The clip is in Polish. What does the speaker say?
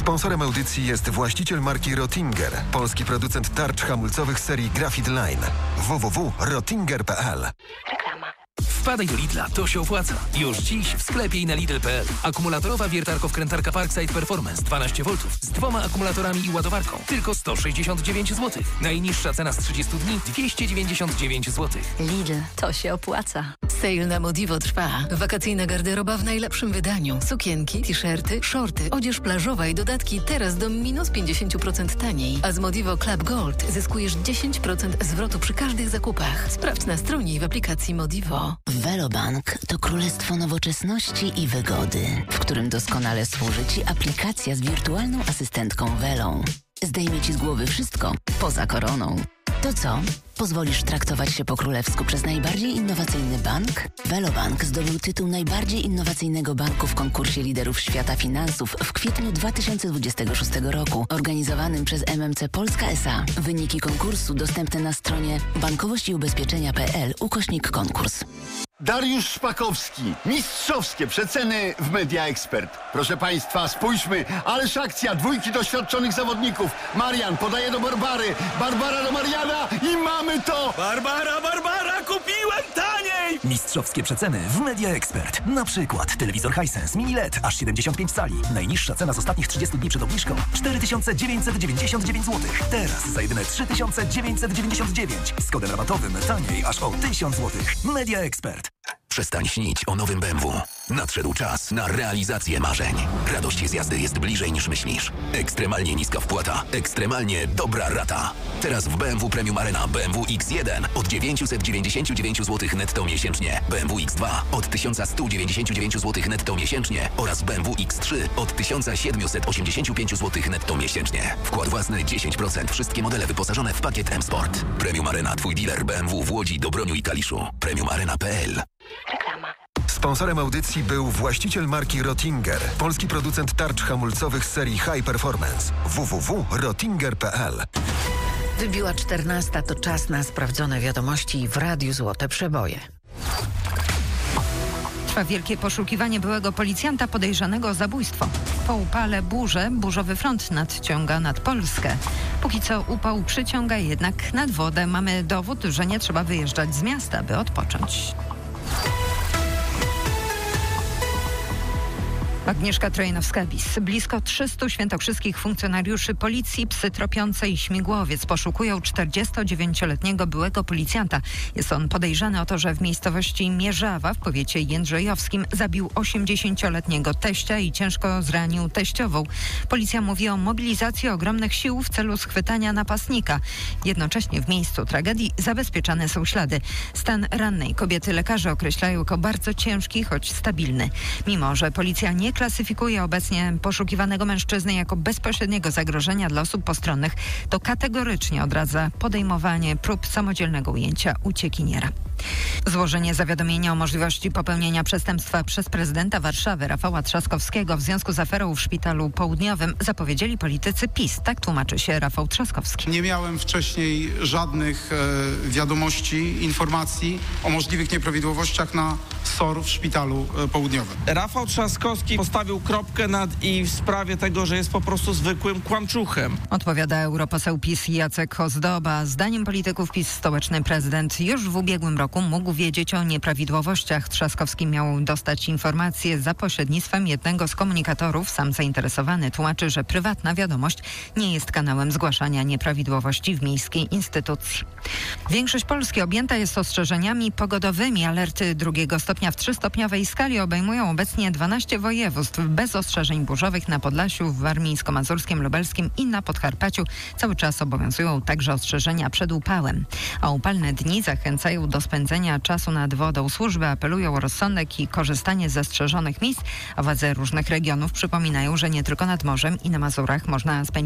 Sponsorem audycji jest właściciel marki Rottinger, polski producent tarcz hamulcowych serii Graphite Line. www.rottinger.pl. Reklama. Wpadaj do Lidla, to się opłaca. Już dziś w sklepie i na Lidl.pl. Akumulatorowa wiertarko-wkrętarka Parkside Performance 12 V z 2 akumulatorami i ładowarką. Tylko 169 zł. Najniższa cena z 30 dni 299 zł. Lidl, to się opłaca. Sale na Modivo trwa. Wakacyjna garderoba w najlepszym wydaniu. Sukienki, t-shirty, shorty, odzież plażowa i dodatki teraz do minus 50% taniej. A z Modivo Club Gold zyskujesz 10% zwrotu przy każdych zakupach. Sprawdź na stronie i w aplikacji Modivo. Velobank to królestwo nowoczesności i wygody, w którym doskonale służy Ci aplikacja z wirtualną asystentką Velą. Zdejmie Ci z głowy wszystko poza koroną. To co? Pozwolisz traktować się po królewsku przez najbardziej innowacyjny bank? Velobank zdobył tytuł najbardziej innowacyjnego banku w konkursie liderów świata finansów w kwietniu 2026 roku, organizowanym przez MMC Polska S.A. Wyniki konkursu dostępne na stronie bankowościubezpieczenia.pl/konkurs. Dariusz Szpakowski. Mistrzowskie przeceny w Media Expert. Proszę Państwa, spójrzmy. Ależ akcja, dwójki doświadczonych zawodników. Marian podaje do Barbary. Barbara do Mariana i mamy to! Barbara, kupiłem taniej! Mistrzowskie przeceny w Media Expert. Na przykład telewizor Hisense Mini LED aż 75 cali. Najniższa cena z ostatnich 30 dni przed obniżką 4999 zł. Teraz za jedyne 3999. Z kodem rabatowym taniej aż o 1000 zł. Media Expert. Przestań śnić o nowym BMW. Nadszedł czas na realizację marzeń. Radość z jazdy jest bliżej niż myślisz. Ekstremalnie niska wpłata, ekstremalnie dobra rata. Teraz w BMW Premium Arena BMW X1 od 999 zł netto miesięcznie, BMW X2 od 1199 zł netto miesięcznie oraz BMW X3 od 1785 zł netto miesięcznie. Wkład własny 10%. Wszystkie modele wyposażone w pakiet M-Sport. Premium Arena, twój dealer BMW w Łodzi, Dobroniu i Kaliszu. premiumarena.pl. Reklama. Sponsorem audycji był właściciel marki Rottinger, polski producent tarcz hamulcowych serii High Performance. www.rottinger.pl. Wybiła 14, to czas na sprawdzone wiadomości w Radiu Złote Przeboje. Trwa wielkie poszukiwanie byłego policjanta podejrzanego o zabójstwo. Po upale burzowy front nadciąga nad Polskę. Póki co upał przyciąga jednak nad wodę. Mamy dowód, że nie trzeba wyjeżdżać z miasta, by odpocząć. Agnieszka Trojanowska-Bis. Blisko 300 świętokrzyskich funkcjonariuszy policji, psy tropiące i śmigłowiec poszukują 49-letniego byłego policjanta. Jest on podejrzany o to, że w miejscowości Mierzawa w powiecie jędrzejowskim zabił 80-letniego teścia i ciężko zranił teściową. Policja mówi o mobilizacji ogromnych sił w celu schwytania napastnika. Jednocześnie w miejscu tragedii zabezpieczane są ślady. Stan rannej kobiety lekarze określają jako bardzo ciężki, choć stabilny. Mimo że policja nie klasyfikuje obecnie poszukiwanego mężczyzny jako bezpośredniego zagrożenia dla osób postronnych, to kategorycznie odradza podejmowanie prób samodzielnego ujęcia uciekiniera. Złożenie zawiadomienia o możliwości popełnienia przestępstwa przez prezydenta Warszawy Rafała Trzaskowskiego w związku z aferą w Szpitalu Południowym zapowiedzieli politycy PiS. Tak tłumaczy się Rafał Trzaskowski. Nie miałem wcześniej żadnych wiadomości, informacji o możliwych nieprawidłowościach na SOR w Szpitalu Południowym. Rafał Trzaskowski postawił kropkę nad i w sprawie tego, że jest po prostu zwykłym kłamczuchem. Odpowiada europoseł PiS Jacek Ozdoba. Zdaniem polityków PiS stołeczny prezydent już w ubiegłym roku mógł wiedzieć o nieprawidłowościach. Trzaskowski miał dostać informacje za pośrednictwem jednego z komunikatorów. Sam zainteresowany tłumaczy, że prywatna wiadomość nie jest kanałem zgłaszania nieprawidłowości w miejskiej instytucji. Większość Polski objęta jest ostrzeżeniami pogodowymi. Alerty drugiego stopnia w 3-stopniowej skali obejmują obecnie 12 województw. Bez ostrzeżeń burzowych na Podlasiu, w Warmińsko-Mazurskim, Lubelskim i na Podkarpaciu cały czas obowiązują także ostrzeżenia przed upałem. A upalne dni zachęcają do spędzenia czasu nad wodą. Służby apelują o rozsądek i korzystanie ze strzeżonych miejsc, a władze różnych regionów przypominają, że nie tylko nad morzem i na Mazurach można spędzić